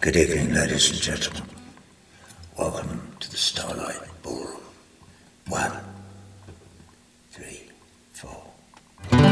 Good evening, ladies and gentlemen. Welcome to the Starlight Ballroom.